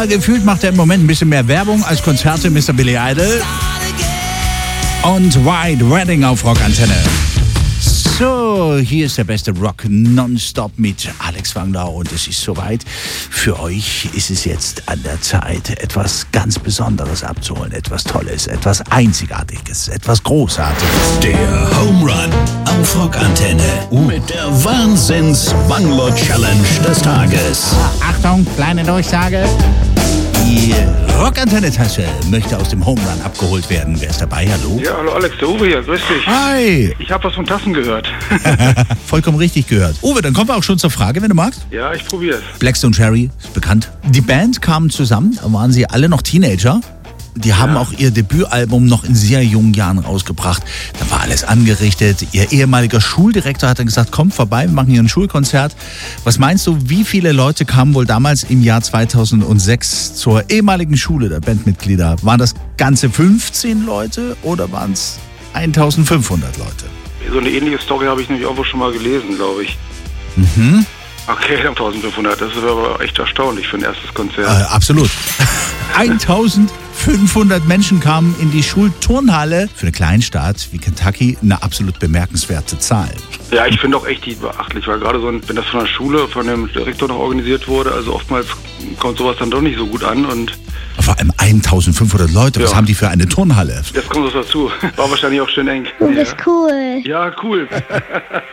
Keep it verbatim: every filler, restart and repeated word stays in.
aber gefühlt macht er im Moment ein bisschen mehr Werbung als Konzerte, Mister Billy Idol. Und White Wedding auf Rockantenne. So, hier ist der beste Rock nonstop mit Alex Wagner und es ist soweit. Für euch ist es jetzt an der Zeit, etwas ganz Besonderes abzuholen, etwas Tolles, etwas Einzigartiges, etwas Großartiges. Der Home Run auf Rockantenne uh. mit der Wahnsinns-Bangler-Challenge des Tages. Achtung, kleine Durchsage. Die Rockantenne-Tasche möchte aus dem Home Run abgeholt werden. Wer ist dabei? Hallo? Ja, hallo Alex, der Uwe hier, grüß dich. Hi! Ich habe was von Tassen gehört. Vollkommen richtig gehört. Uwe, dann kommen wir auch schon zur Frage, wenn du magst. Ja, ich probier's. Blackstone Cherry ist bekannt. Die Band kam zusammen, da waren sie alle noch Teenager. Die haben ja. auch ihr Debütalbum noch in sehr jungen Jahren rausgebracht. Da war alles angerichtet. Ihr ehemaliger Schuldirektor hat dann gesagt, kommt vorbei, wir machen hier ein Schulkonzert. Was meinst du, wie viele Leute kamen wohl damals im Jahr zweitausendsechs zur ehemaligen Schule der Bandmitglieder? Waren das ganze fünfzehn Leute oder waren es eintausendfünfhundert Leute? So eine ähnliche Story habe ich nämlich irgendwo schon mal gelesen, glaube ich. Mhm. Okay, eintausendfünfhundert, das ist aber echt erstaunlich für ein erstes Konzert. Äh, absolut. eintausendfünfhundert Menschen kamen in die Schulturnhalle. Für eine Kleinstadt wie Kentucky eine absolut bemerkenswerte Zahl. Ja, ich finde auch echt die beachtlich, weil gerade so, ein, wenn das von der Schule, von dem Direktor noch organisiert wurde, also oftmals kommt sowas dann doch nicht so gut an und... Vor allem eintausendfünfhundert Leute, was ja. haben die für eine Turnhalle? Das kommt was dazu. War wahrscheinlich auch schön eng. Du bist ja. cool. Ja, cool.